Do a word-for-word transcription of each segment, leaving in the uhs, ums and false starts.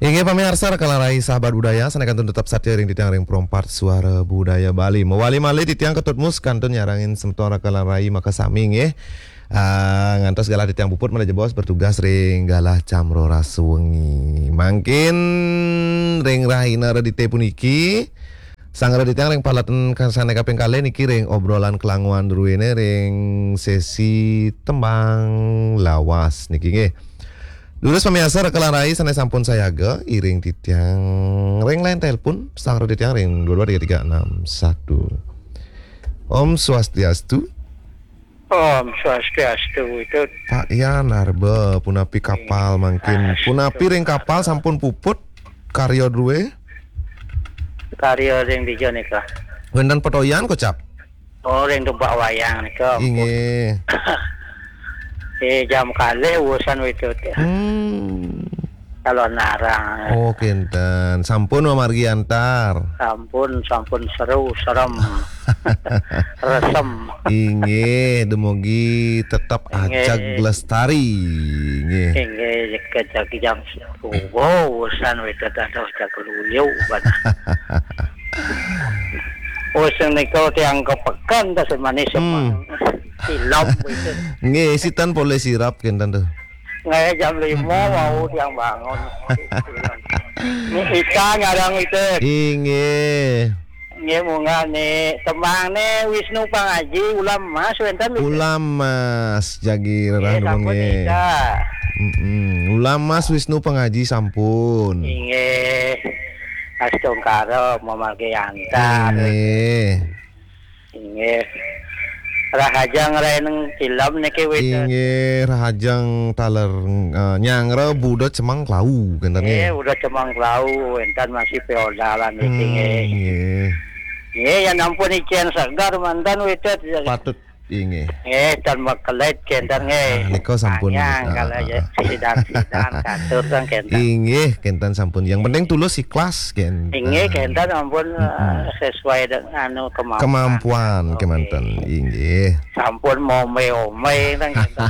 Inge pamirsa kalarai sahabat budaya sanakan tetap satya ring titiang ring perompat suara budaya Bali. Mewali mali titiang ketutmus kantun nyarangin sementara kalarai maka saming ya. Uh, ngantos galah titiang puput mana bos bertugas ring galah camro rasuwengi. Mangkin ring rahina redite puniki. Sang reditiang ring palatan kasane kaping kali niki ring obrolan kelanguan druene ring sesi tembang lawas niki nggih. Lurus pemirsa rekalarai sana sampun sayaga iring titiang ring lain telepon sang titiang ring dua dua tiga tiga enam satu. Om Swastiastu. Om Swastiastu itu Pak Yan Arbe punapi kapal mangkin punapi ring kapal sampun puput karyo druwe karya ring dijo nika. Wendan petoyan kocap. Oh ring debak wayang nika. Inge. Eh jam kali urusan itu Hmm. kalau narang Oh kenten sampun memargi antar. sampun sampun seru serem resem Inge demogi tetap ajak lestari. Inge. hingga kejaki jam subuh urusan itu dah sudah keluyu bana. Urusan nika tiang kepekan dah semanis semua. Silap itu. Nge sitan boleh sirap kenten tuh. Ngayak jam lima mau tiang bangun. Ini Ika ngarang itu. Inge. Nge munga ni temang ni Wisnu Pangaji ulam mas wenten. Ulam mas jagi rerah nuwun nge. Mm-mm. Ulam mas Wisnu Pangaji sampun. Inge Astungkara memargi antar. Inge. Inge rahajang reneng film niki wis. Inge rahajang taler uh, nyangre budak cemang klau kenten Eh nge. udah cemang lau entan masih feodalan iki Hmm, nge. nge. Nge yang ampun ician segar mantan witet. Patut inge. Eh dan makelet kentan nge. Ah, niko sampun. Anyang Ah, kalau ah, ya sidang-sidang katur kan kentan. Inge kenten sampun. Yang penting tulus ikhlas ken. Inge kentan ampun uh, sesuai dengan anu kemampuan. Kemampuan Oke. kemanten inge. Sampun mau me-ome kan kentan.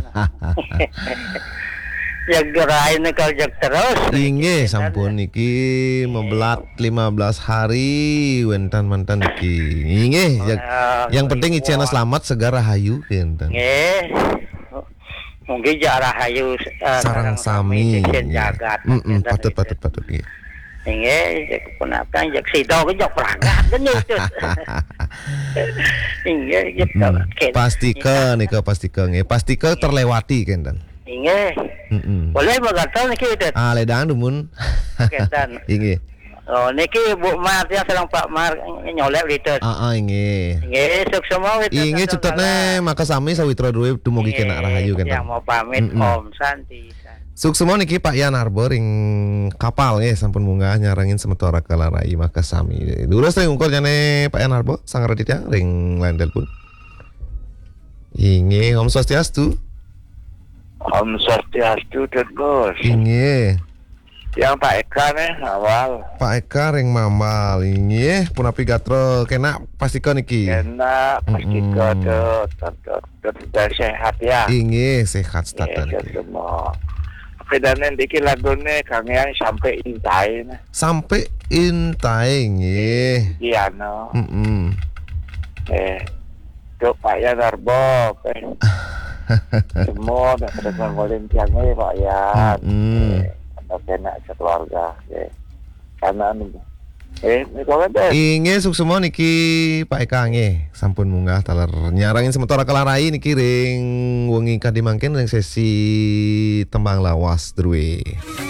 Ya gerai ini kerja terus. Inge sampun niki membelat lima belas hari wentan mantan niki. Inge yang, yang penting iciana selamat segar rahayu kenten. Nggih. Mungkin jarah hayu uh, Sarang sami. cicen jagat. Heeh, patut patut patut nggih. Nggih, jek punakan jek sida ke jek pragat kan itu. Nggih, jek Hmm. Pastike nika pastike nggih. Pastike terlewati kenten. Nggih. Heeh. Boleh bagatan niki itu. Ah ledang dumun. Kenten. Inge. Oh, niki Bu Mar yang sedang Pak Mar nyolek itu. Ah ah inge. Nggih, suk semua itu. Inge ciptatne maka sami sawitra duwe dumugi kena rahayu kenten. Yang mau pamit Mm-mm. Om Santi. Suk semua niki Pak Yan Arbo ring kapal nggih sampun munggah nyarangin sementara kalarai maka sami. Dulu sering ungkur jane Pak Yan Arbo sang raditya ring lain telepon. Inge Om Swastiastu. Om Swastiastu dan bos. Inge Yang Pak Eka nih awal. Pak Eka ring mamal inge punapi gatro kena pastikan niki. Enak pasti Mm-mm. kado tetap sehat ya. Inge sehat statan Ya niki. semua. Oke dan nanti lagunya Kang Yang sampai intai nih. Sampai intai nge. Iya no. Heeh. Eh, tuh Pak Ya Darbo. Eh. Semua dan teman volunteernya Pak Ya. Mm. Ada kena sekeluarga. Eh. Karena nih. Eh, ini kau deh. Inge suk semua niki Pak Eka nge sampun munggah taler nyarangin sementara kelarai niki ring wengi kadimangken ring sesi tembang lawas druwe.